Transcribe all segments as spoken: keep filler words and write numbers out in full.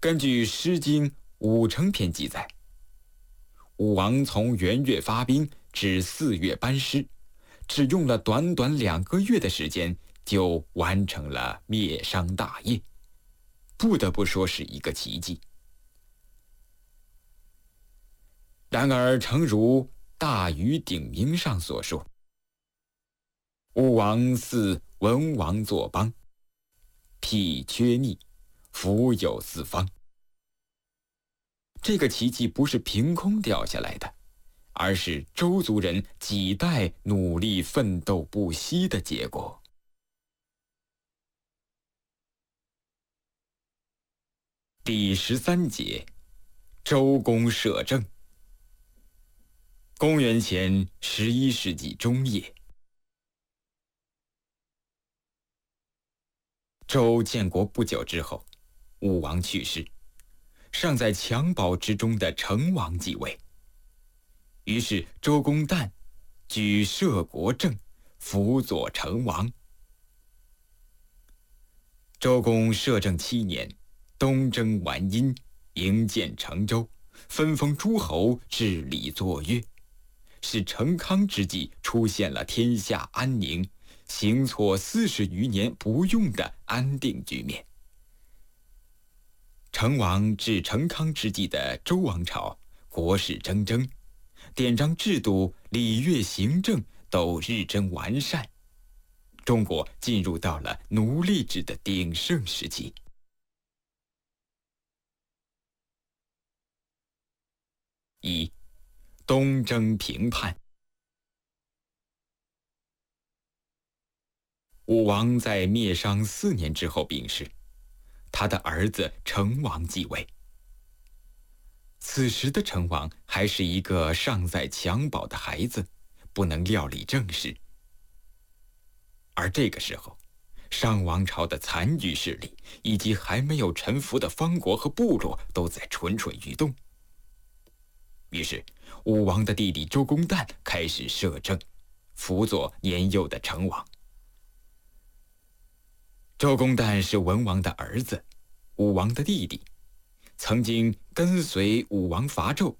根据《诗经·武成篇》记载，武王从元月发兵至四月班师，只用了短短两个月的时间，就完成了灭商大业，不得不说是一个奇迹。然而，诚如《大禹鼎名》上所说，武王祀文王作邦，辟缺逆，福有四方。这个奇迹不是凭空掉下来的，而是周族人几代努力奋斗不息的结果。第十三节，周公摄政。公元前十一世纪中叶，周建国不久之后，武王去世，尚在襁褓之中的成王继位。于是周公旦举摄国政，辅佐成王。周公摄政七年，东征完阴，营建成周，分封诸侯，治理作乐，使成康之际出现了天下安宁，行错四十余年不用的安定局面。成王至成康之际的周王朝，国事蒸蒸，典章制度、礼乐行政都日臻完善，中国进入到了奴隶制的鼎盛时期。一、东征平叛。武王在灭商四年之后病逝，他的儿子成王继位。此时的成王还是一个尚在襁褓的孩子，不能料理政事。而这个时候，商王朝的残余势力以及还没有臣服的方国和部落都在蠢蠢欲动。于是武王的弟弟周公旦开始摄政，辅佐年幼的成王。周公旦是文王的儿子，武王的弟弟，曾经跟随武王伐纣，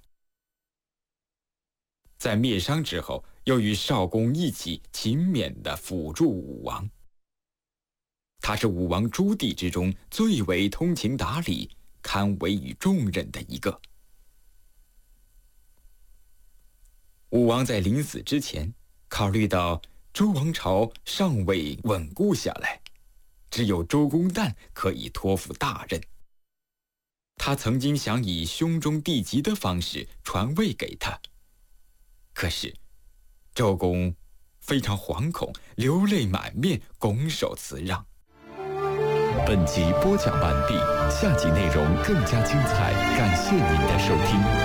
在灭商之后又与少公一起勤勉地辅助武王。他是武王诸弟之中最为通情达理、堪委以重任的一个。武王在临死之前，考虑到周王朝尚未稳固下来，只有周公旦可以托付大任。他曾经想以兄终弟及的方式传位给他，可是周公非常惶恐，流泪满面，拱手辞让。 本集播讲完毕，下集内容更加精彩，感谢您的收听。